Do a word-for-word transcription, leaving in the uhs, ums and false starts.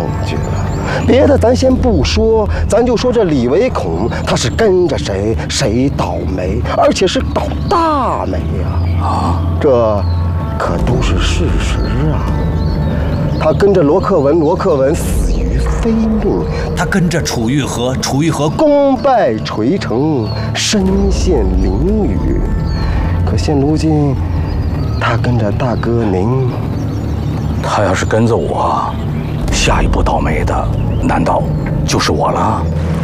据了。别的咱先不说，咱就说这李唯孔，他是跟着谁谁倒霉，而且是倒大霉呀！啊，这可都是事实啊。他跟着罗克文，罗克文死于非命； 他跟着楚玉和，楚玉和功败垂成，身陷囹圄。可现如今，他跟着大哥您， 他要是跟着我，下一步倒霉的难道就是我了？